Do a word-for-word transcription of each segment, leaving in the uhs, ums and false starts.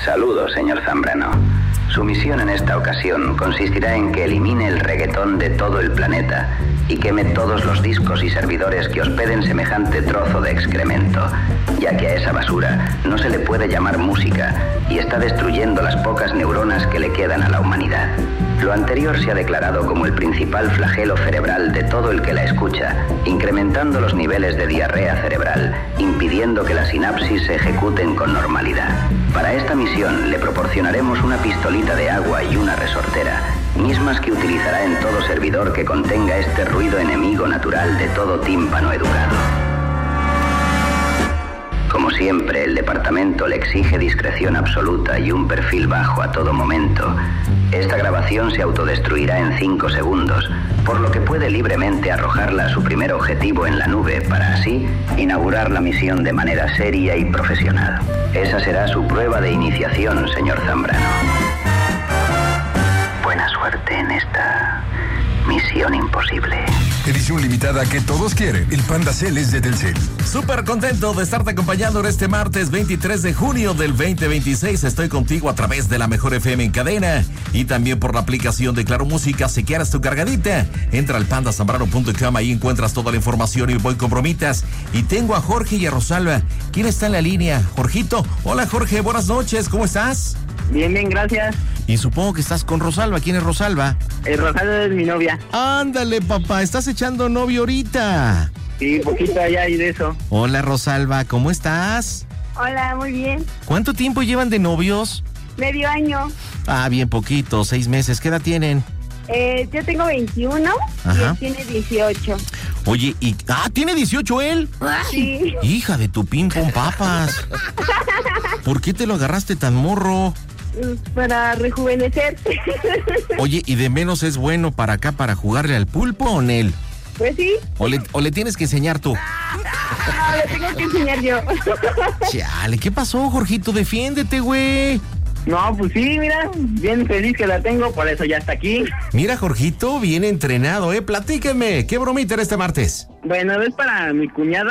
Saludos, señor Zambrano. Su misión en esta ocasión consistirá en que elimine el reggaetón de todo el planeta y queme todos los discos y servidores que hospeden semejante trozo de excremento, ya que a esa basura no se le puede llamar música y está destruyendo las pocas neuronas que le quedan a la humanidad. Lo anterior se ha declarado como el principal flagelo cerebral de todo el que la escucha, incrementando los niveles de diarrea cerebral, impidiendo que las sinapsis se ejecuten con normalidad. Para esta misión le proporcionaremos una pistolita de agua y una resortera, mismas que utilizará en todo servidor que contenga este ruido enemigo natural de todo tímpano educado. Como siempre, el departamento le exige discreción absoluta y un perfil bajo a todo momento. Esta grabación se autodestruirá en cinco segundos, por lo que puede libremente arrojarla a su primer objetivo en la nube para así inaugurar la misión de manera seria y profesional. Esa será su prueba de iniciación, señor Zambrano. Buena suerte en esta misión imposible. Edición limitada que todos quieren. El Panda Cel es de Telcel. Súper contento de estarte acompañando en este martes veintitrés de junio del veinte veintiséis. Estoy contigo a través de la Mejor F M en cadena y también por la aplicación de Claro Música. Si quieres tu cargadita, entra al panda zambrano punto com. Ahí encuentras toda la información y voy con bromitas. Y tengo a Jorge y a Rosalba. ¿Quién está en la línea? Jorgito. Hola, Jorge. Buenas noches. ¿Cómo estás? Bien, bien, gracias. Y supongo que estás con Rosalba. ¿Quién es Rosalba? Eh, Rosalba es mi novia. Ándale, papá. Estás echando novio ahorita. Sí, poquito allá y de eso. Hola, Rosalba. ¿Cómo estás? Hola, muy bien. ¿Cuánto tiempo llevan de novios? Medio año. Ah, bien poquito. Seis meses. ¿Qué edad tienen? Eh, yo tengo veintiuno. Ajá. Y él tiene dieciocho. Oye, y... Ah, ¿tiene dieciocho él? Sí. Hija de tu pim pom papas. ¿Por qué te lo agarraste tan morro? Para rejuvenecer. Oye, ¿y de menos es bueno para acá para jugarle al pulpo o Nel? Pues sí. ¿O le, o le tienes que enseñar tú? No, le tengo que enseñar yo. Chale, ¿qué pasó, Jorgito? Defiéndete, güey. No, pues sí, mira, bien feliz que la tengo, por eso ya está aquí. Mira, Jorgito, bien entrenado, ¿eh? Platíqueme, ¿qué bromita era este martes? Bueno, es para mi cuñada,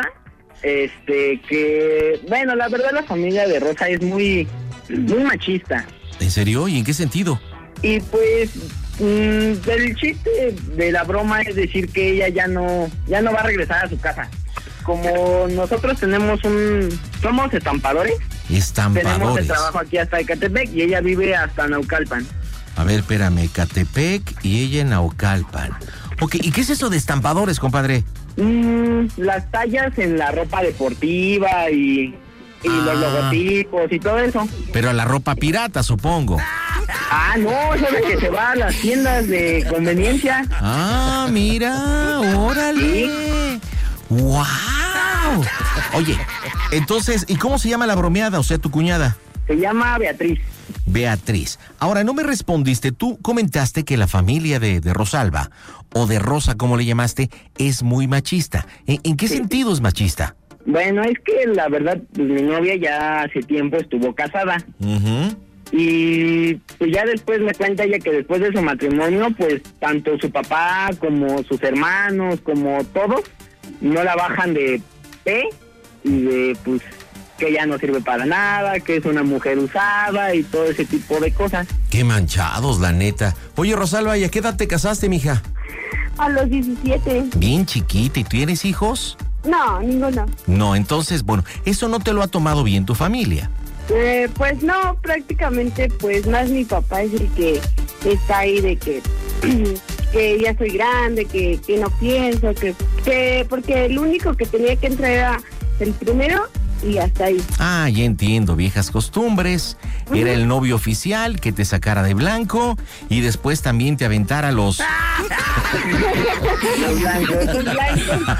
este, que, bueno, la verdad la familia de Rosa es muy, muy machista. ¿En serio? ¿Y en qué sentido? Y pues, mmm, el chiste de la broma es decir que ella ya no, ya no va a regresar a su casa. Como nosotros tenemos un, somos estampadores. Estampadores. Tenemos el trabajo aquí hasta Ecatepec y ella vive hasta Naucalpan. A ver, espérame, Ecatepec y ella en Naucalpan. Ok, ¿y qué es eso de estampadores, compadre? Mm, las tallas en la ropa deportiva y, y ah. los logotipos y todo eso. Pero la ropa pirata, supongo. Ah, no, eso de que se va a las tiendas de conveniencia. Ah, mira, órale. ¿Sí? ¡Wow! Oye, entonces, ¿y cómo se llama la bromeada, o sea, tu cuñada? Se llama Beatriz. Beatriz. Ahora, no me respondiste, tú comentaste que la familia de, de Rosalba, o de Rosa, como le llamaste, es muy machista. ¿En, en qué sí. sentido es machista? Bueno, es que la verdad, pues, mi novia ya hace tiempo estuvo casada. Uh-huh. Y pues ya después me cuenta ella que después de su matrimonio, pues tanto su papá como sus hermanos, como todos, no la bajan de P y de pues que ya no sirve para nada, que es una mujer usada y todo ese tipo de cosas. Qué manchados, la neta. Oye, Rosalba, ¿y a qué edad te casaste, mija? A los diecisiete. Bien chiquita. ¿Y tú tienes hijos? No, ninguno. No, entonces, bueno, eso no te lo ha tomado bien tu familia. Eh, pues no, prácticamente, pues más mi papá es el que está ahí de que... que ya soy grande, que, que no pienso, que, que porque el único que tenía que entrar era el primero y hasta ahí. Ah, ya entiendo, viejas costumbres. Uh-huh. Era el novio oficial que te sacara de blanco y después también te aventara los... los blancos, los blancos.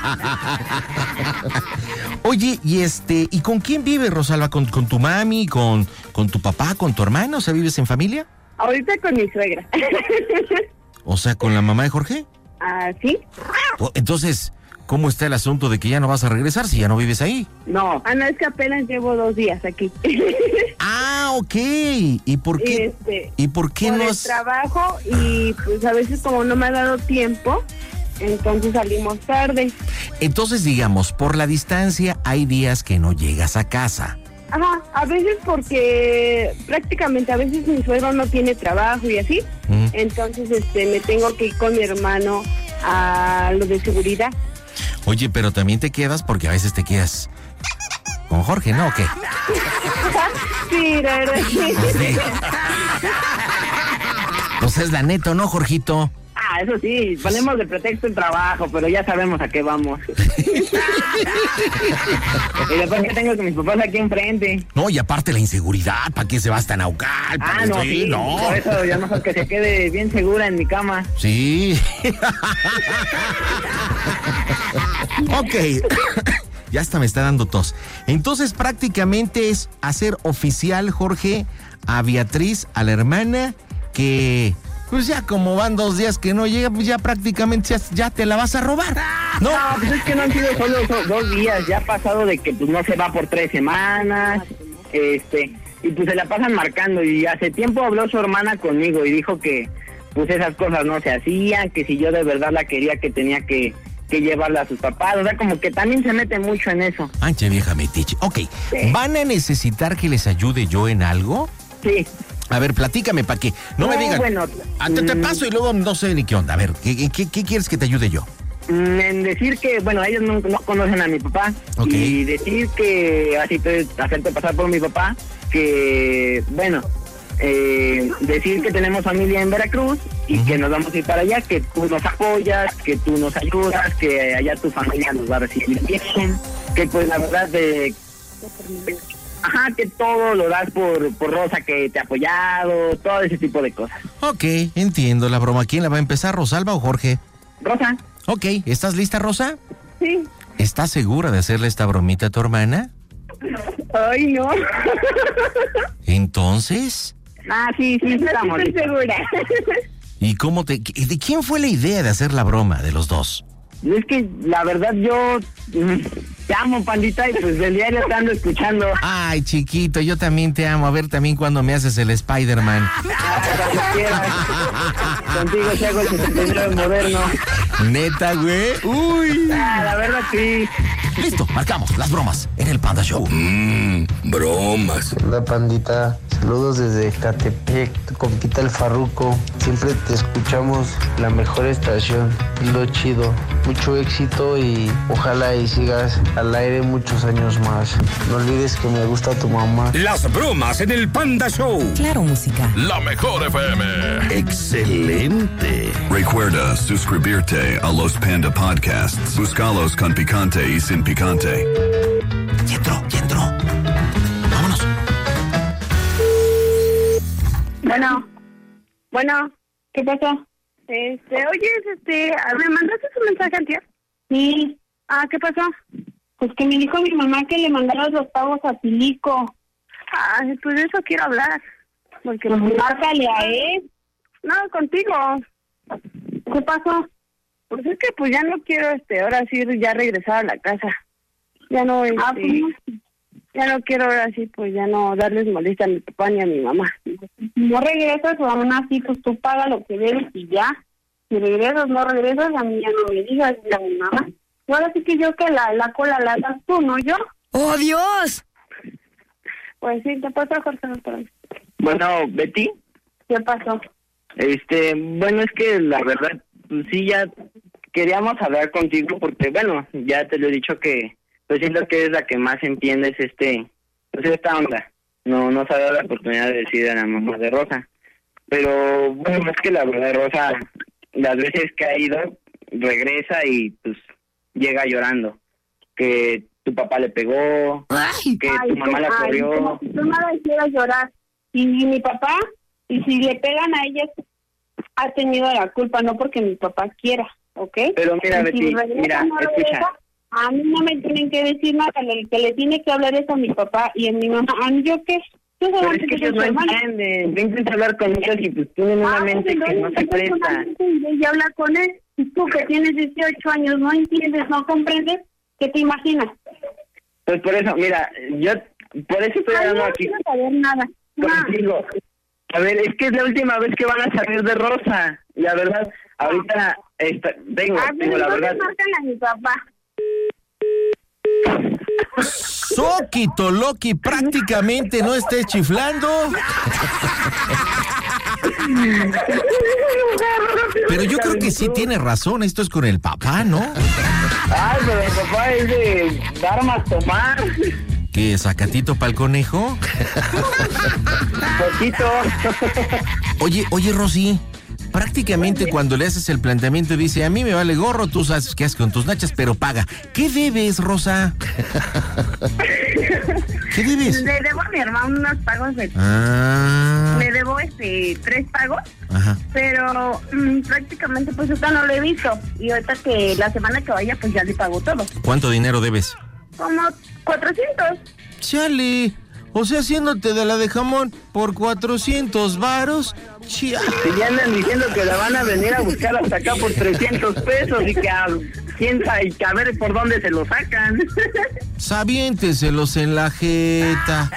Oye, y este, ¿y con quién vives, Rosalba? ¿Con, con tu mami, con, con tu papá, con tu hermano? O sea, ¿vives en familia? Ahorita con mi suegra. O sea, ¿con la mamá de Jorge? Ah, sí. Entonces, ¿cómo está el asunto de que ya no vas a regresar si ya no vives ahí? No, ah, no, es que apenas llevo dos días aquí. Ah, ok. ¿Y por qué? Este, ¿Y por qué por no el has... trabajo y pues a veces como no me ha dado tiempo, entonces salimos tarde. Entonces, digamos, por la distancia hay días que no llegas a casa. Ajá, a veces porque prácticamente a veces mi suegro no tiene trabajo y así, uh-huh. Entonces este me tengo que ir con mi hermano a lo de seguridad. Oye, pero también te quedas porque a veces te quedas con Jorge, ¿no? ¿O qué? Sí, la verdad, sí. Sí. Pues es la neta, ¿no, Jorgito? Ah, eso sí, ponemos de pretexto el trabajo, pero ya sabemos a qué vamos. Y después que tengo con mis papás aquí enfrente. No, y aparte la inseguridad, ¿para qué se va hasta Naucal? Ah, no, sí, sí, no. Por eso ya mejor que se quede bien segura en mi cama. Sí. Ok. Ya hasta me está dando tos. Entonces prácticamente es hacer oficial, Jorge, a Beatriz, a la hermana, que pues ya como van dos días que no llega, pues ya prácticamente ya, ya te la vas a robar. No, no, pues es que no han sido solo so, dos días, ya ha pasado de que pues no se va por tres semanas, este, y pues se la pasan marcando, y hace tiempo habló su hermana conmigo y dijo que pues esas cosas no se hacían, que si yo de verdad la quería, que tenía que, que llevarla a sus papás, o sea, como que también se mete mucho en eso. Ancha vieja metiche. Ok, sí. ¿Van a necesitar que les ayude yo en algo? Sí. A ver, platícame para que no, no me digan. Bueno, ah, te, te paso y luego no sé ni qué onda. A ver, ¿qué, qué, qué quieres que te ayude yo? En decir que, bueno, ellos no, no conocen a mi papá. Okay. Y decir que, así te, hacerte pasar por mi papá, que, bueno, eh, decir que tenemos familia en Veracruz y uh-huh. que nos vamos a ir para allá, que tú nos apoyas, que tú nos ayudas, que allá tu familia nos va a recibir bien, que pues la verdad de... Ajá, que todo lo das por, por Rosa, que te ha apoyado, todo ese tipo de cosas. Ok, entiendo la broma. ¿Quién la va a empezar, Rosalba o Jorge? Rosa. Ok, ¿estás lista, Rosa? Sí. ¿Estás segura de hacerle esta bromita a tu hermana? Ay, no. ¿Entonces? Ah, sí, sí, estamos. Estoy segura. ¿Y cómo te... ¿De quién fue la idea de hacer la broma de los dos? Es que la verdad yo te amo, pandita, y pues del diario te ando escuchando. Ay, chiquito, yo también te amo. A ver también cuando me haces el Spider-Man. Ah, cuando quieras. Contigo se hago el sesenta y nueve moderno. ¿Neta, güey? Uy. Ah, la verdad sí. Listo, marcamos las bromas en el Panda Show. Mmm, bromas. Hola, pandita. Saludos desde Catepec, tu compita el Farruco. Siempre te escuchamos, la mejor estación, lo chido. Mucho éxito y ojalá y sigas al aire muchos años más. No olvides que me gusta tu mamá. Las bromas en el Panda Show. Claro, música. La mejor F M. Excelente. Recuerda suscribirte a los Panda Podcasts. Búscalos con picante y sin picante. Ya entró, ya entró. Vámonos. Bueno, bueno, ¿qué pasó? Este, oye, este, ¿me mandaste un mensaje antier? Sí. Ah, ¿qué pasó? Pues que me dijo mi mamá que le mandaras los pagos a Filico. Ah, pues de eso quiero hablar. Porque pues márcale a él. No, contigo. ¿Qué pasó? Pues es que pues ya no quiero, este, ahora sí ya regresar a la casa. Ya no, este, ah, pues, ya no quiero ahora sí, pues ya no darles molestia a mi papá ni a mi mamá. No regresas o aún así, pues tú paga lo que debes y ya. Si regresas, no regresas, a mí ya no me digas ni a mi mamá. Y ahora sí que yo que la, la cola la das tú, ¿no yo? ¡Oh, Dios! Pues sí, ¿te pasó, Jorge? Bueno, Betty. ¿Qué pasó? Este, bueno, es que la verdad, pues sí, ya queríamos hablar contigo porque, bueno, ya te lo he dicho que pues siento que es la que más entiendes este, pues esta onda. No, no se ha dado la oportunidad de decir a la mamá de Rosa. Pero, bueno, es que la verdad, Rosa, las veces que ha ido, regresa y pues llega llorando. Que tu papá le pegó, ay, que ay, tu mamá la corrió. Ay, como si tú no la hicieras llorar. Y, y mi papá, y si le pegan a ella, ha tenido la culpa, no porque mi papá quiera, ¿ok? Pero mira, Betty, si regresa, mira, no escucha. Regresa, a mí no me tienen que decir nada, el que le tiene que hablar es a mi papá y a mi mamá. ¿A mí yo qué? Tú Pero es que ellos no entienden. Yo intento hablar con ellos y pues tienen una ah, mente pues, que no se presta. Y habla con él. Y tú que tienes dieciocho años, no entiendes, no comprendes, ¿qué te imaginas? Pues por eso, mira, yo por eso estoy hablando no aquí. No quiero saber nada. Contigo. A ver, es que es la última vez que van a salir de Rosa. La verdad, ahorita esta, vengo, Ah, digo, la verdad. Márcale a mi papá. Soquito Loki, prácticamente no estés chiflando. Pero yo creo que sí tiene razón, esto es con el papá, ¿no? Ay, pero el papá es de dar más tomar. ¿Qué, sacatito para el conejo? Poquito. Oye, oye, Rosy, prácticamente cuando le haces el planteamiento dice, a mí me vale gorro, tú sabes qué haces con tus nachas, pero paga. ¿Qué debes, Rosa? ¿Qué debes? Le debo a mi hermano unos pagos de... Ah. Le debo este tres pagos. Ajá. Pero mmm, prácticamente pues ahorita no lo he visto. Y ahorita que la semana que vaya pues ya le pago todo. ¿Cuánto dinero debes? Como cuatrocientos. Chale, o sea, haciéndote de la de jamón por cuatrocientos varos. Chia. Si ya andan diciendo que la van a venir a buscar hasta acá por trescientos pesos y que a, quién sabe, que a ver por dónde se lo sacan. Sabiénteselos en la jeta.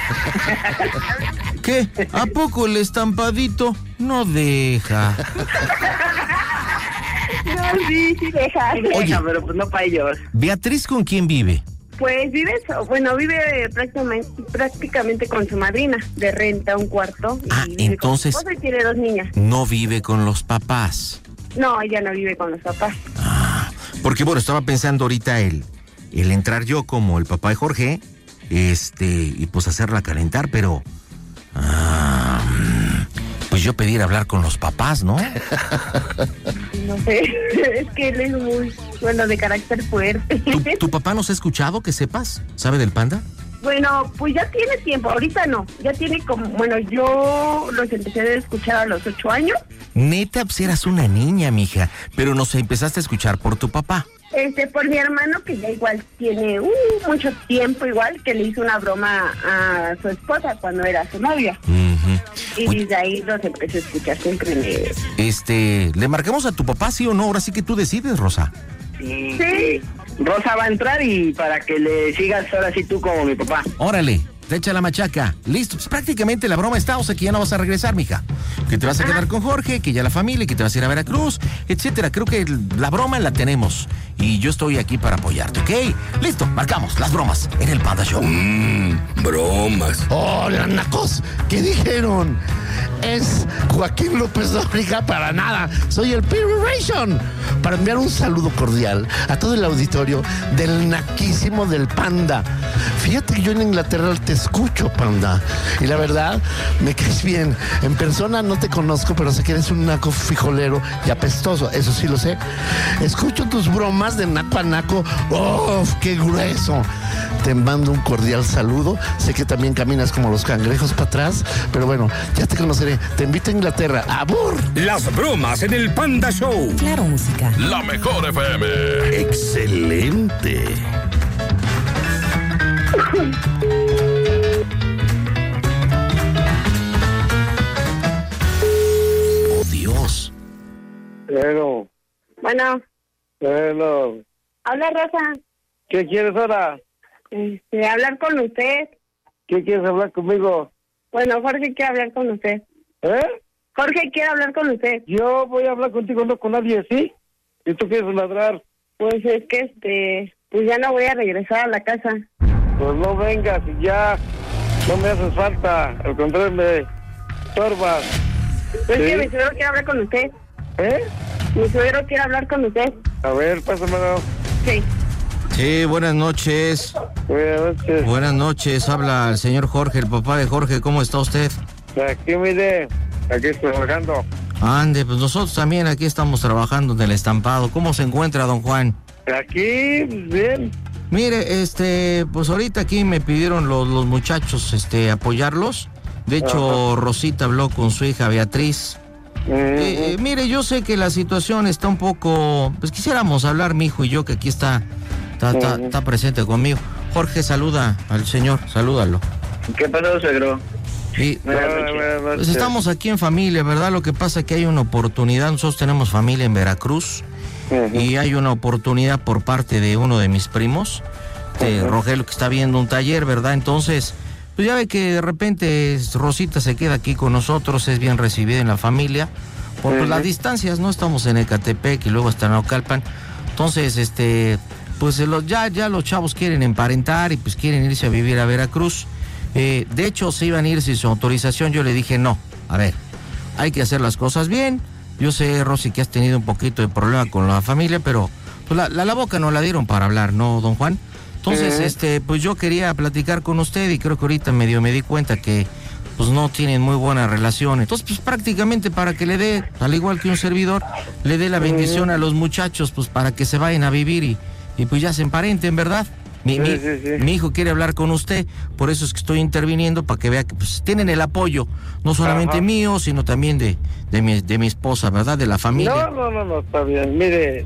¿Qué? ¿A poco el estampadito no deja? No, sí, sí deja. Oye, deja, pero pues no para ellos. ¿Beatriz con quién vive? Pues vive, bueno, vive prácticamente, prácticamente con su madrina, de renta un cuarto. Ah, y vive entonces con su esposa y tiene dos niñas. No vive con los papás. No, ella no vive con los papás. Ah, porque bueno, estaba pensando ahorita el, el entrar yo como el papá de Jorge, este, y pues hacerla calentar, pero... Ah, pues yo pedir hablar con los papás, ¿no? No sé, es que él es muy, bueno, de carácter fuerte. ¿Tu, ¿Tu papá nos ha escuchado, que sepas? ¿Sabe del panda? Bueno, pues ya tiene tiempo, ahorita no, ya tiene como, bueno, yo los empecé a escuchar a los ocho años. Neta, pues eras una niña, mija, pero nos empezaste a escuchar por tu papá. Este, por mi hermano, que ya igual tiene uh, mucho tiempo igual, que le hizo una broma a su esposa cuando era su novia. Uh-huh. Y Oye, desde ahí los empecé a escuchar siempre. Me... Este, ¿le marcamos a tu papá, sí o no? Ahora sí que tú decides, Rosa. Sí. Sí. Rosa va a entrar y para que le sigas ahora sí tú como mi papá. Órale, te echa la machaca. Listo, pues prácticamente la broma está, o sea que ya no vas a regresar, mija. Que te vas a quedar con Jorge, que ya la familia, que te vas a ir a Veracruz, etcétera. Creo que la broma la tenemos y yo estoy aquí para apoyarte, ¿ok? Listo, marcamos las bromas en el Panda Show. Mmm, bromas. Hola, nacos, ¿qué dijeron? Es Joaquín López Dóriga para nada. Soy el Pirration para enviar un saludo cordial a todo el auditorio del naquísimo del Panda. Fíjate que yo en Inglaterra te escucho, Panda, y la verdad me caes bien. En persona no te conozco, pero sé que eres un naco frijolero y apestoso, eso sí lo sé. Escucho tus bromas de naco a naco. ¡Oh, qué grueso! Te mando un cordial saludo. Sé que también caminas como los cangrejos para atrás, pero bueno, ya te conoceré. Te invito a Inglaterra. ¡Abur! Las bromas en el Panda Show. Claro, música. La mejor F M. ¡Excelente! ¡Oh, Dios! Pero, Bueno, bueno, habla Rosa. ¿qué quieres ahora? Este, hablar con usted. ¿Qué quieres hablar conmigo? Bueno, Jorge quiere hablar con usted. ¿Eh? Jorge quiere hablar con usted. Yo voy a hablar contigo, no con nadie, ¿sí? ¿Y tú quieres ladrar? Pues es que este, pues ya no voy a regresar a la casa. Pues no vengas y ya. No me haces falta. Al contrario, me estorbas. Es ¿Sí? que mi suegro quiere hablar con usted. ¿Eh? Mi suegro quiere hablar con usted. A ver, pásamelo. Sí. Sí, buenas noches. Buenas noches. Buenas noches, habla el señor Jorge, el papá de Jorge. ¿Cómo está usted? Aquí, mire, aquí estoy trabajando. Ande, pues nosotros también aquí estamos trabajando en el estampado. ¿Cómo se encuentra, don Juan? Aquí, bien. Mire, este, pues ahorita aquí me pidieron los, los muchachos, este, apoyarlos. De hecho, Ajá. Rosita habló con su hija Beatriz. Uh-huh. Eh, eh, mire, yo sé que la situación está un poco... Pues quisiéramos hablar, mi hijo y yo, que aquí está, está, está, Uh-huh. está presente conmigo. Jorge, saluda al señor, salúdalo. ¿Qué pasó, suegro? Y, Buenas noches. pues estamos aquí en familia, ¿verdad? Lo que pasa es que hay una oportunidad, nosotros tenemos familia en Veracruz, Uh-huh. y hay una oportunidad por parte de uno de mis primos, de Uh-huh. Rogelio, que está viendo un taller, ¿verdad? Entonces, pues ya ve que de repente Rosita se queda aquí con nosotros, es bien recibida en la familia, por pues, Uh-huh. las distancias, ¿no? Estamos en Ecatepec y luego hasta Naucalpan. Entonces, este, pues los, ya, ya los chavos quieren emparentar y pues quieren irse a vivir a Veracruz. Eh, de hecho, se iban a ir sin su autorización. Yo le dije, no, a ver, hay que hacer las cosas bien. Yo sé, Rosy, que has tenido un poquito de problema con la familia, pero pues la, la, la boca no la dieron para hablar, ¿no, don Juan? Entonces, uh-huh. este, pues yo quería platicar con usted y creo que ahorita medio me di cuenta que pues no tienen muy buena relación. Entonces, pues prácticamente para que le dé, al igual que un servidor, le dé la bendición uh-huh. a los muchachos, pues para que se vayan a vivir y, y pues ya se emparenten, ¿verdad? Mi, sí, mi, sí, sí. mi hijo quiere hablar con usted, por eso es que estoy interviniendo, para que vea que pues tienen el apoyo, no solamente Ajá. mío, sino también de, de, mi, de mi esposa, ¿verdad? De la familia. No, no, no, no, está bien. Mire,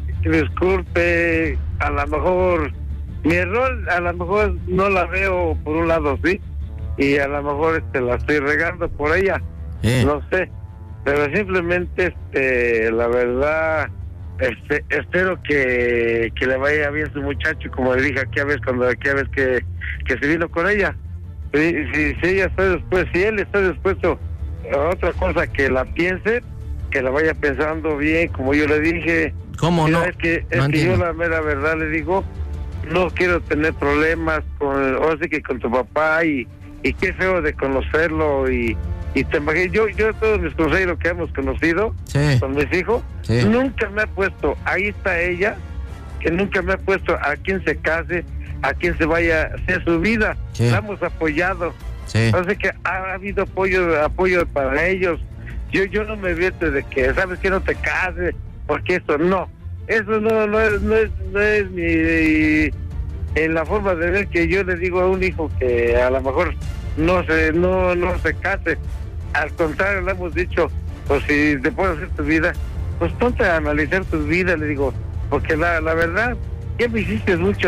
disculpe, a lo mejor, mi error, a lo mejor no la veo por un lado, sí, y a lo mejor este la estoy regando por ella, eh. no sé, pero simplemente, este, la verdad... Este, espero que, que le vaya bien su muchacho, como le dije aquella vez cuando aquella vez que, que se vino con ella. Si, si, si ella está después, si él está dispuesto a otra cosa que la piense, que la vaya pensando bien, como yo le dije. ¿Cómo no? Es que, es no que yo la mera verdad le digo, no quiero tener problemas con, o sea que con tu papá y, y qué feo de conocerlo y Y te imaginas, yo, yo todos mis consejeros que hemos conocido, sí. con mis hijos, sí. nunca me ha puesto, ahí está ella, que nunca me ha puesto a quien se case, a quien se vaya a hacer su vida. Sí. La hemos apoyado. Sí. Así que ha habido apoyo apoyo para ellos. Yo yo no me vierto de que, ¿sabes que no te cases? Porque eso no. Eso no, no, es, no, es, no es mi... En la forma de ver que yo le digo a un hijo que a lo mejor no se, no, no se case. Al contrario, le hemos dicho, pues si te puedes hacer tu vida, pues ponte a analizar tu vida, le digo, porque la, la verdad, ya me hiciste mucho,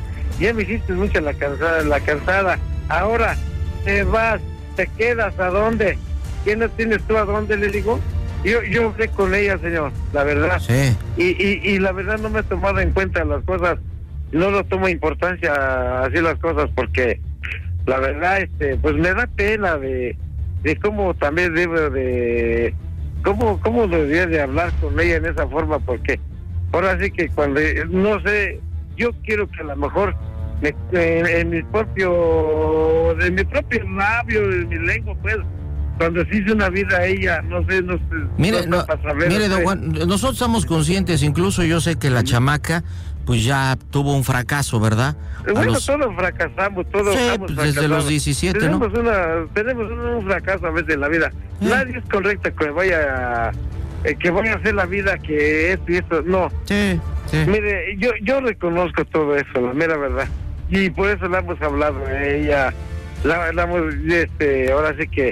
ya me hiciste mucho la cansada, la cansada, ahora te vas, te quedas, ¿a dónde? ¿Qué no tienes tú a dónde? Le digo, yo, yo hablé con ella, señor, la verdad, sí. y, y, y la verdad no me he tomado en cuenta las cosas, no lo tomo importancia así las cosas, porque la verdad, este, pues me da pena de de cómo también debe de cómo cómo debería de hablar con ella en esa forma, porque ahora sí que cuando no sé, yo quiero que a lo mejor me, en, en mi propio de mi propio labio, de mi lengua, pues cuando se hizo una vida a ella, no sé, no sé. Mire, no, saber, mire, don Juan, nosotros estamos conscientes, incluso yo sé que la chamaca pues ya tuvo un fracaso, ¿verdad? Bueno, los... todos fracasamos, todos sí, estamos pues desde los diecisiete, tenemos ¿no? Una, tenemos un fracaso a veces en la vida. ¿Eh? Nadie es correcto que vaya, eh, que vaya a hacer la vida que esto y esto, no. Sí, sí. Mire, yo yo reconozco todo eso, la mera verdad. Y por eso la hemos hablado, eh, ella, la, la hemos, este, ahora sí que,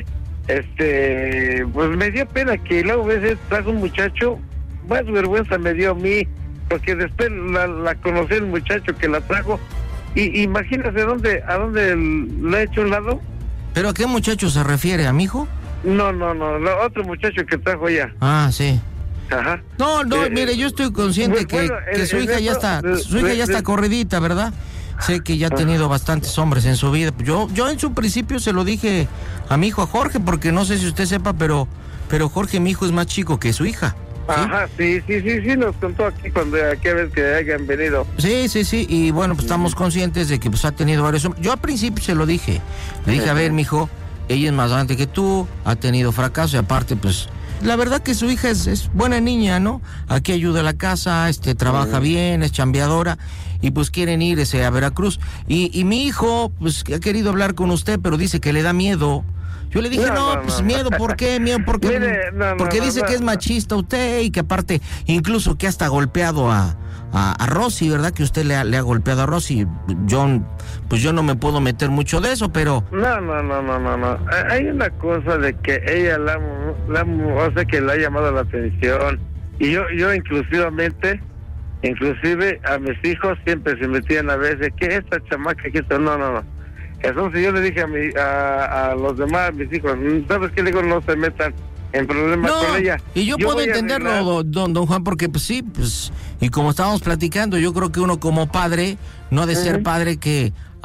este, pues me dio pena que luego a veces trajo un muchacho, más vergüenza me dio a mí, porque después la, la conocí el muchacho que la trajo y imagínate dónde, a dónde la he hecho a un lado. ¿Pero a qué muchacho se refiere, a mi hijo? No, no, no, el otro muchacho que trajo ya. Ah, sí. Ajá. No, no, eh, mire, yo estoy consciente pues, que, bueno, que el, su el hija eso, ya está, de, su hija de, ya está de, corridita, ¿verdad? Sé que ya ha tenido bastantes hombres en su vida. Yo, yo en su principio se lo dije a mi hijo, a Jorge, porque no sé si usted sepa, pero, pero Jorge, mi hijo, es más chico que su hija. ¿Sí? Ajá, sí, sí, sí, sí, nos contó aquí cuando aquella vez que hayan venido. Sí, sí, sí, y bueno, pues estamos conscientes de que pues ha tenido varios hombres. Yo al principio se lo dije, le dije, a ver, mijo, ella es más grande que tú, ha tenido fracaso y aparte, pues, la verdad que su hija es, es buena niña, ¿no? Aquí ayuda a la casa, este, trabaja bien, es chambeadora y pues quieren ir ese, a Veracruz. Y, y mi hijo, pues, ha querido hablar con usted, pero dice que le da miedo. Yo le dije, no, no, no pues no. miedo, ¿por qué? Miedo, porque, Mire, no, porque no, dice no, que es machista usted y que aparte, incluso que hasta ha golpeado a, a, a Rosy, ¿verdad? Que usted le ha, le ha golpeado a Rosy. Yo, pues yo no me puedo meter mucho de eso, pero... No, no, no, no, no, no. Hay una cosa de que ella la, la o sea, que le ha llamado la atención. Y yo, yo inclusivamente, inclusive a mis hijos siempre se metían a veces, ¿qué esta chamaca? ¿Qué esto? No, no, no. Entonces yo le dije a, mi, a, a los demás, a mis hijos, ¿sabes qué? Le digo, no se metan en problemas no, con ella. Y yo, yo puedo entenderlo, don, don Juan, porque pues sí, pues, y como estábamos platicando, yo creo que uno como padre, no ha de uh-huh. ser padre que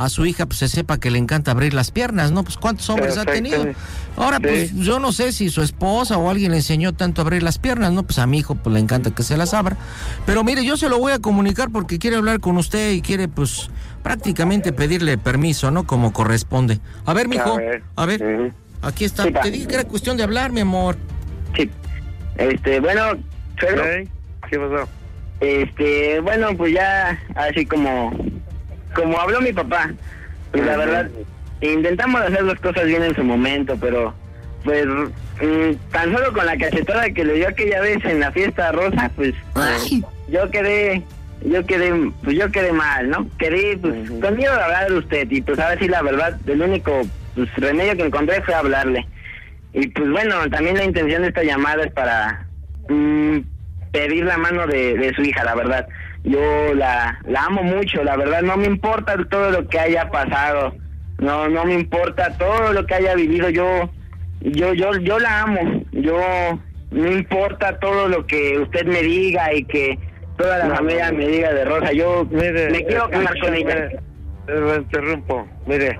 a su hija pues se sepa que le encanta abrir las piernas, ¿no? Pues ¿cuántos hombres ha tenido? Ahora pues sí. Yo no sé si su esposa o alguien le enseñó tanto a abrir las piernas, ¿no? Pues a mi hijo pues le encanta que se las abra. Pero mire, yo se lo voy a comunicar porque quiere hablar con usted y quiere pues prácticamente pedirle permiso, ¿no? Como corresponde. A ver, mijo, a ver, a ver uh-huh. Aquí está. Sí, te dije que era cuestión de hablar, mi amor. Sí. Este, bueno, Pedro. ¿Qué? ¿Qué pasó? Este, bueno, pues ya así como como habló mi papá, pues la verdad intentamos hacer las cosas bien en su momento, pero pues mmm, tan solo con la cachetada que le dio aquella vez en la fiesta rosa, pues eh, yo quedé yo quedé pues yo quedé mal, ¿no? Quedé pues uh-huh. con miedo de hablar de usted y pues a ver si la verdad el único pues remedio que encontré fue hablarle. Y pues bueno, también la intención de esta llamada es para mmm, pedir la mano de, de su hija, la verdad. Yo la, la amo mucho, la verdad, no me importa todo lo que haya pasado, no no me importa todo lo que haya vivido, yo yo yo yo la amo, yo no importa todo lo que usted me diga y que toda la no, familia no, me diga de Rosa, yo mire, me quiero casar con ella. Lo interrumpo, mire,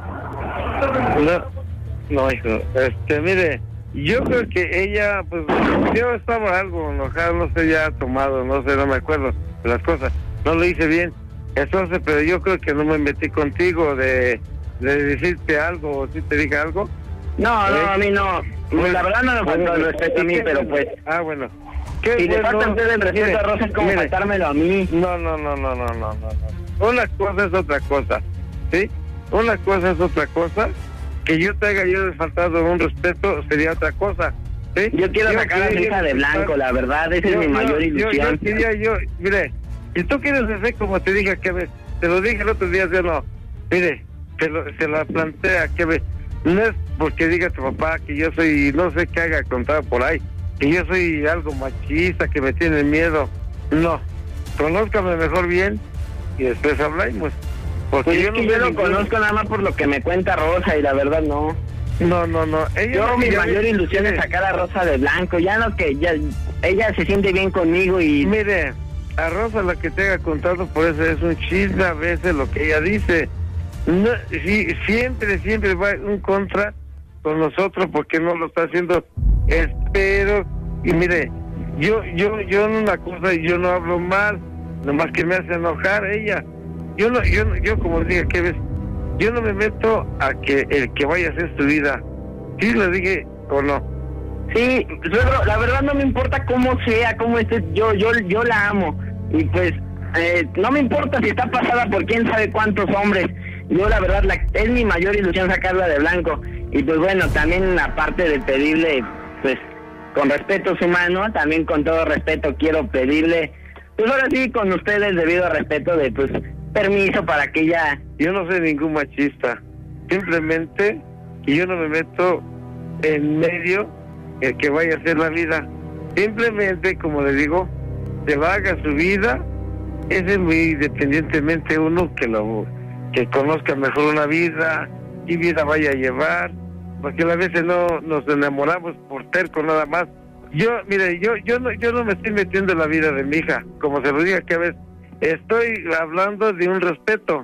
no, no hijo, este, mire, yo creo que ella, pues, yo estaba algo enojado, no sé, ya tomado, no sé, no me acuerdo de las cosas, no lo hice bien, entonces, pero yo creo que no me metí contigo de, de decirte algo, o si te dije algo. No, ¿eh? No, a mí no, bueno, la verdad no me faltó el respeto a mí, pero pues... Ah, bueno. Qué si bueno, le falta a usted el respeto mire, a Rosa, es como mire, faltármelo a mí. No, no, no, no, no, no, no, no. Una cosa es otra cosa, ¿sí? Una cosa es otra cosa. Que yo te haya yo faltado un respeto sería otra cosa, ¿sí? Yo quiero yo sacar a mi hija de blanco, la verdad, esa yo, es mi yo, mayor ilusión. Yo, yo quería, yo, mire, si tú quieres hacer como te dije que vez, te lo dije el otro día, yo no, mire, se, lo, se la plantea que vez, no es porque diga tu papá que yo soy, no sé qué haga contado por ahí, que yo soy algo machista, que me tiene miedo, no, conózcame mejor bien y después hablamos. Porque pues yo es que no yo lo ningún... conozco nada más por lo que me cuenta Rosa y la verdad no. No, no, no. Ella yo no, mi ella mayor me... ilusión es sacar a Rosa de blanco, ya no que ya ella se siente bien conmigo y... Mire, a Rosa la que te haya contado por eso es un chisme a veces lo que ella dice. No, sí, siempre, siempre va un contra con nosotros porque no lo está haciendo. Espero, y mire, yo, yo, yo en una cosa yo no hablo mal, nomás que me hace enojar ella. Yo no, yo, yo como dije que ves, yo no me meto a que el que vaya a hacer su vida. ¿Sí lo dije o no? Sí, suegro, la verdad no me importa cómo sea, cómo esté, yo, yo, yo la amo. Y pues, eh, no me importa si está pasada por quién sabe cuántos hombres. Yo la verdad, la, es mi mayor ilusión sacarla de blanco. Y pues bueno, también aparte de pedirle, pues, con respeto humano, también con todo respeto quiero pedirle, pues ahora sí, con ustedes, debido a respeto de, pues, permiso para que ella... Yo no soy ningún machista, simplemente que yo no me meto en medio el que vaya a hacer la vida. Simplemente, como le digo, se va a haga su vida, ese es muy independientemente uno que lo que conozca mejor una vida, qué vida vaya a llevar, porque a veces no nos enamoramos por terco nada más. Yo, mire, yo yo no yo no me estoy metiendo en la vida de mi hija, como se lo diga que a veces estoy hablando de un respeto.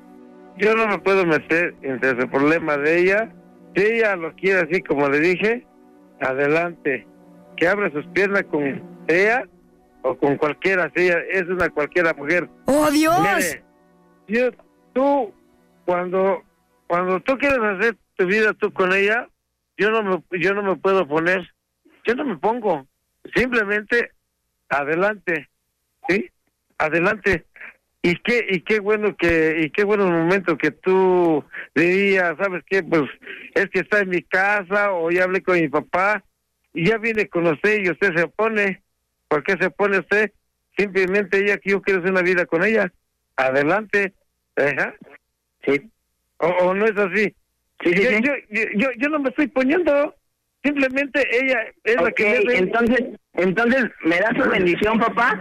Yo no me puedo meter entre ese problema de ella. Si ella lo quiere así como le dije, adelante. Que abra sus piernas con ella o con cualquiera. Si ella es una cualquiera mujer. ¡Oh, Dios! Mire, yo, tú, cuando cuando tú quieres hacer tu vida tú con ella, yo no me, yo no me puedo poner. Yo no me pongo. Simplemente, adelante. ¿Sí? Adelante. Y qué y qué bueno que y qué bueno momento que tú dirías, ¿sabes qué? Pues es que está en mi casa o ya hablé con mi papá y ya viene con usted y usted se opone. ¿Por qué se opone usted? Simplemente ella que yo quiero hacer una vida con ella. Adelante. Ajá. Sí. O, o no es así. Sí, sí, yo, sí. Yo, yo, yo yo no me estoy poniendo. Simplemente ella es okay, la que me... entonces entonces me da su bendición, papá.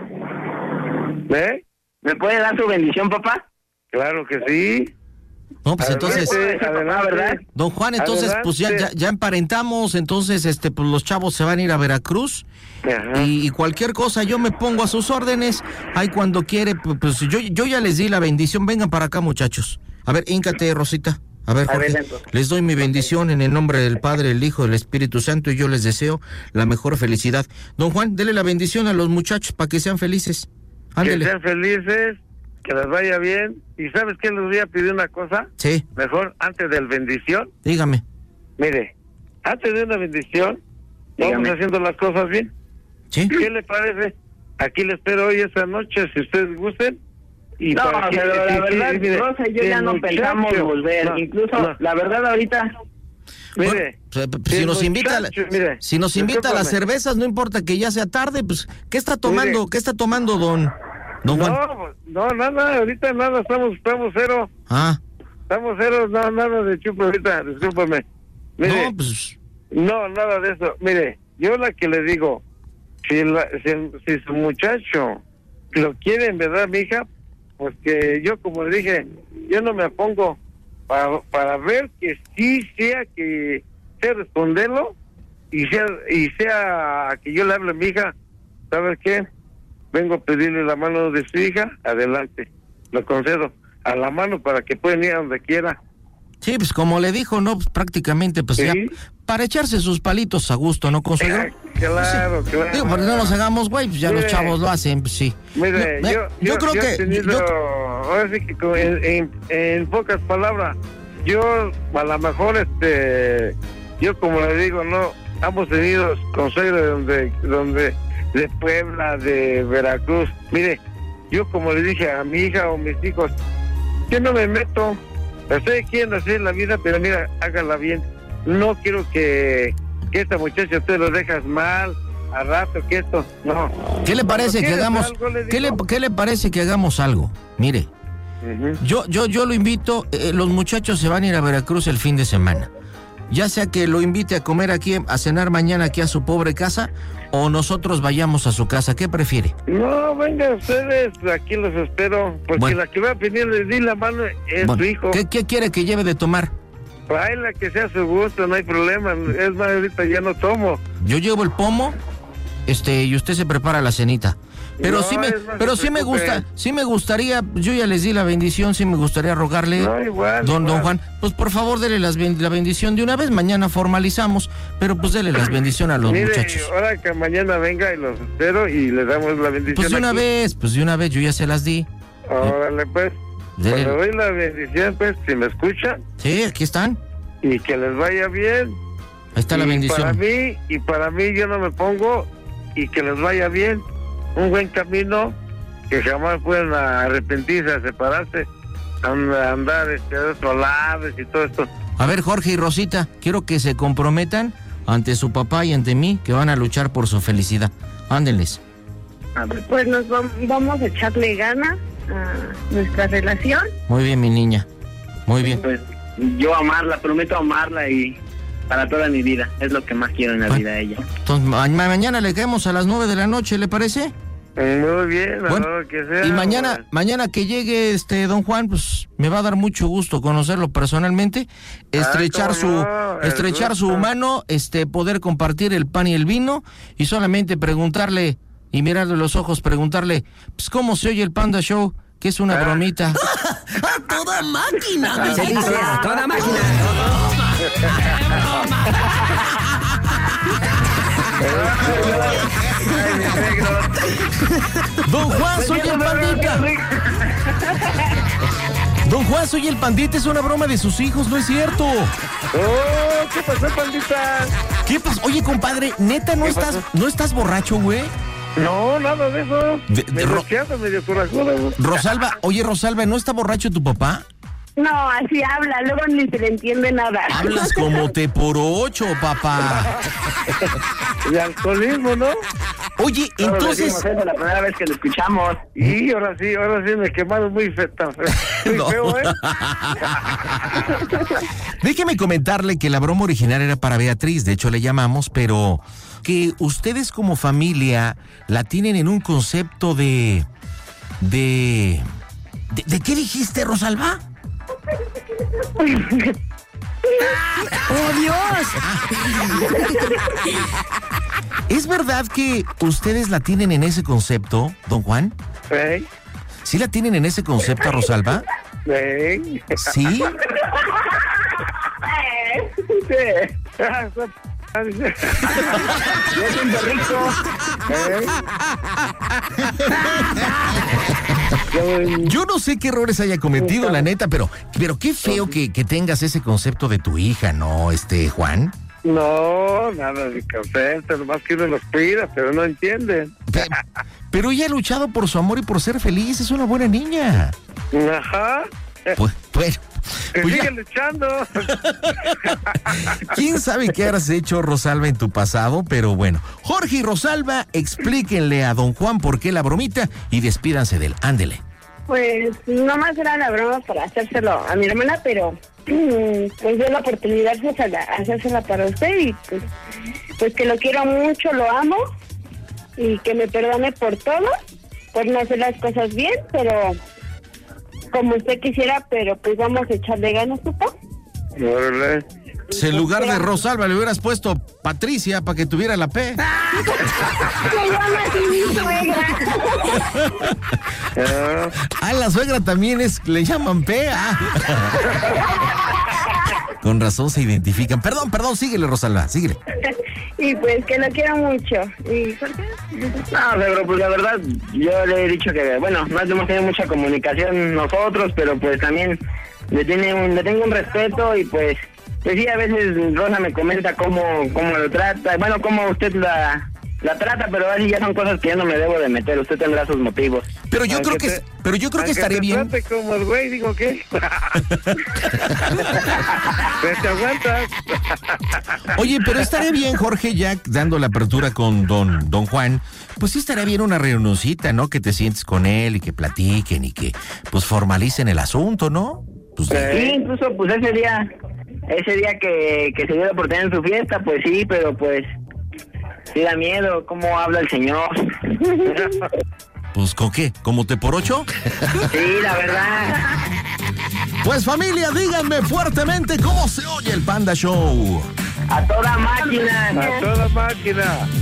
¿Eh? ¿Me puede dar su bendición, papá? Claro que sí. No, pues Adelante, entonces, adelante, ¿verdad? don Juan, entonces adelante. pues ya, ya ya emparentamos, entonces este pues los chavos se van a ir a Veracruz. Y, y cualquier cosa yo me pongo a sus órdenes. Ahí cuando quiere, pues, pues yo yo ya les di la bendición. Vengan para acá, muchachos. A ver, híncate, Rosita. A ver, Jorge, A ver, les doy mi bendición en el nombre del Padre, el Hijo, del Espíritu Santo, y yo les deseo la mejor felicidad. Don Juan, dele la bendición a los muchachos para que sean felices. Ándele. Que sean felices, que les vaya bien. ¿Y sabes qué? Les voy a pedir una cosa. Sí. Mejor, antes del bendición. Dígame. Mire, antes de una bendición, vamos Dígame. haciendo las cosas bien. ¿Sí? ¿Qué le parece? Aquí le espero hoy esta noche, si ustedes gusten. Y No, para que- pero la sí, verdad, sí, mire, Rosa y yo el ya no muchacho- pensamos volver. no, Incluso, no. la verdad, ahorita... Mire, Bueno, pues, si el nos invita, a la- muchacho, mire, si nos invita a las discúlpame. cervezas, no importa que ya sea tarde, pues, ¿qué está tomando? Mire. ¿Qué está tomando, don, don Juan? No, no, nada, ahorita nada, estamos, estamos cero. Ah, Estamos cero, no, nada de chupo ahorita, discúlpame. Mire, no, pues, no, nada de eso. Mire, yo la que le digo, si, la, si, si su muchacho lo quiere en verdad, mi hija, pues que yo, como le dije, yo no me pongo para, para ver que sí sea que sea responderlo y sea y sea que yo le hable a mi hija, ¿sabes qué? Vengo a pedirle la mano de su hija, adelante, lo concedo, a la mano para que puedan ir a donde quiera. sí, pues como le dijo, ¿no? Pues, prácticamente, pues Sí. ya, para echarse sus palitos a gusto, ¿no, consuegro? Eh, claro, Sí. claro. Digo, porque no nos hagamos, güey, pues ya Mire. los chavos lo hacen, pues sí. Mire, No, eh, yo, yo creo he que... tenido, yo- ahora sí que con- en, en, en pocas palabras, yo a lo mejor, este, yo como le digo, no, hemos tenido consejos de donde, donde, de Puebla, de Veracruz. Mire, yo como le dije a mi hija o mis hijos, yo no me meto, ustedes quieren hacer la vida, pero mira, hágala bien. No quiero que, que esta muchacha te lo dejas mal, a rato que esto, no. ¿Qué le parece Cuando que quieres hagamos? algo, le ¿Qué le, digo. ¿Qué le parece que hagamos algo? Mire, Ujú. yo, yo, yo lo invito, eh, los muchachos se van a ir a Veracruz el fin de semana. Ya sea que lo invite a comer aquí, a cenar mañana aquí a su pobre casa, o nosotros vayamos a su casa. ¿Qué prefiere? No, venga ustedes, aquí los espero, porque Bueno. la que va a pedir le di la mano es Bueno, su hijo. ¿qué, qué quiere que lleve de tomar? Para él la que sea su gusto, no hay problema. Es más, ahorita ya no tomo. Yo llevo el pomo, este, y usted se prepara la cenita. Pero No, sí me, es más, pero no sí se me preocupe. gusta, sí me gustaría, yo ya les di la bendición, sí me gustaría rogarle, No, igual, don, don igual. Juan, pues por favor dele las ben- la bendición de una vez, mañana formalizamos, pero pues dele las bendiciones a los Mire, muchachos. ahora que mañana venga y los espero y le damos la bendición. Pues de una aquí. vez, pues de una vez, yo ya se las di. Órale, pues. Dele- Cuando doy la bendición, pues, si me escuchan, Sí, aquí están, y que les vaya bien. ahí está la Y bendición. Para mí, y para mí yo no me pongo, y que les vaya bien. Un buen camino, que jamás pueden arrepentirse, a separarse, a andar este, de otro lado y todo esto. A ver, Jorge y Rosita, quiero que se comprometan ante su papá y ante mí que van a luchar por su felicidad. Ándenles. Pues nos vam- vamos a echarle ganas a nuestra relación. Muy bien, mi niña. Muy bien. Pues yo amarla, prometo amarla y para toda mi vida. Es lo que más quiero en la Bueno. vida de ella. Entonces, ma- mañana le caemos a las nueve de la noche, ¿le parece? Muy bien, a Bueno, lo que sea. y mañana, pues. mañana que llegue este don Juan, pues me va a dar mucho gusto conocerlo personalmente, estrechar Ah, su, cómo no, el estrechar su gusto. mano, este, poder compartir el pan y el vino y solamente preguntarle y mirarle los ojos, preguntarle, pues cómo se oye el Panda Show, que es una Ah. bromita. ¡A toda máquina! Se dice a toda máquina. Ay, mi negro. Don Juan, soy el pandita. Don Juan, soy el pandita, es una broma de sus hijos, no es cierto. Oh, ¿qué pasó, pandita? ¿Qué pasa? Oye, compadre, neta, ¿no ¿Qué estás, pasó? no estás borracho, güey? No, nada de eso. De- de me ro- desqueando medio corajudo. Rosalba, oye, Rosalba, ¿no está borracho tu papá? No, así habla, luego ni se le entiende nada. Hablas como te por ocho, papá. De alcoholismo, ¿no? Oye, Todos entonces... decimos eso la primera vez que lo escuchamos. Y ahora sí, ahora sí me quemaron muy feta. Muy No. feo, ¿eh? Déjeme comentarle que la broma original era para Beatriz, de hecho le llamamos, pero que ustedes como familia la tienen en un concepto de... de... ¿De, de qué dijiste, Rosalba? ¡Oh, Dios! ¿Es verdad que ustedes la tienen en ese concepto, don Juan? ¿Eh? ¿Sí la tienen en ese concepto, Rosalba? ¿Eh? ¿Sí? Sí. Yo siento rico. ¿Eh? Yo no sé qué errores haya cometido, la neta, pero, pero qué feo que, que tengas ese concepto de tu hija, ¿no, este Juan? No, nada de concepto, nomás que uno los pida, pero no entienden. Pero, pero ella ha luchado por su amor y por ser feliz, es una buena niña. Ajá. Pues, bueno. Que Pues sigue ya. luchando. ¿Quién sabe qué habrás hecho, Rosalba, en tu pasado? Pero bueno, Jorge y Rosalba, explíquenle a don Juan por qué la bromita y despídanse de él. Ándele. Pues nomás era la broma para hacérselo a mi hermana, pero pues dio la oportunidad de hacérsela, hacérsela para usted y pues, pues que lo quiero mucho, lo amo y que me perdone por todo, por no hacer las cosas bien, pero como usted quisiera, pero pues vamos a echarle ganas, ¿supo? Órale. Si en lugar de Rosalba le hubieras puesto Patricia para que tuviera la P. Se llama así mi suegra. Ah, la suegra también es, le llaman P. Ah. Con razón se identifican. Perdón, perdón, síguele, Rosalba, síguele. Y pues que lo quiero mucho. ¿Y por qué? No, pero pues la verdad, yo le he dicho que, bueno, no hemos tenido mucha comunicación nosotros, pero pues también le, tiene un, le tengo un respeto y pues, pues sí, a veces Rosa me comenta cómo, cómo lo trata, bueno, cómo usted la, la trata, pero así ya son cosas que yo no me debo de meter, usted tendrá sus motivos. Pero yo creo que, te, pero yo creo que estaría bien. Trate como el güey, digo, ¿qué? ¿Te aguantas? Oye, pero estaría bien, Jorge, ya dando la apertura con don, don Juan, pues sí estaría bien una reunioncita, ¿no? Que te sientes con él y que platiquen y que pues formalicen el asunto, ¿no? Pues, sí, incluso pues ese día, ese día que, que se dio la oportunidad en su fiesta, pues sí, pero pues sí da miedo cómo habla el señor. Pues, ¿con qué? ¿Como te por ocho? Sí, la verdad. Pues familia, díganme fuertemente cómo se oye el Panda Show. A toda máquina. A toda máquina.